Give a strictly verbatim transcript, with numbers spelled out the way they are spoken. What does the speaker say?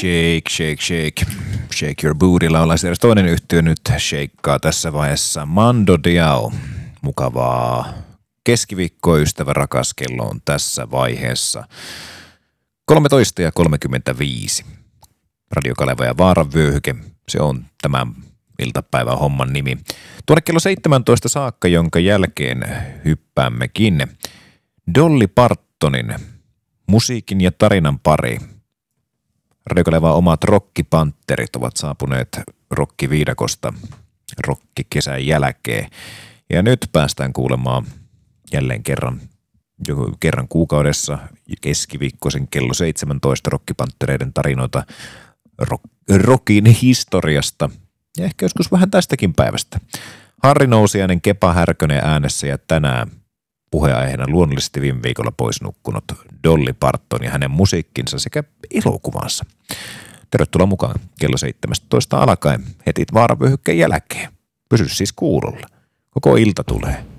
Shake, shake, shake. Shake your booty laulaisi edes toinen yhtiö nyt shakeaa tässä vaiheessa. Mando Diao. Mukavaa keskiviikkoa, ystävä rakas, kello on tässä vaiheessa kolmetoista ja kolmekymmentäviisi. Radio Kaleva ja Vaaran vyöhyke, se on tämän iltapäivän homman nimi. Tuonne kello seitsemäntoista saakka, jonka jälkeen hyppäämmekin Dolly Partonin musiikin ja tarinan pari. Radio Kalevan omat rockipantterit ovat saapuneet rockiviidakosta rockikesän jälkeen. Ja nyt päästään kuulemaan jälleen kerran, kerran kuukaudessa keskiviikkoisen kello seitsemäntoista rockipanttereiden tarinoita rock, rockin historiasta. Ja ehkä joskus vähän tästäkin päivästä. Harri Nousiainen, Kepa Härkönen äänessä ja tänään puheenaiheena luonnollisesti viime viikolla pois nukkunut Dolly Parton ja hänen musiikkinsa sekä elokuvansa. Tervetuloa mukaan kello seitsemäntoista alkaen heti Vaaravyöhykkeen jälkeen. Pysy siis kuulolla. Koko ilta tulee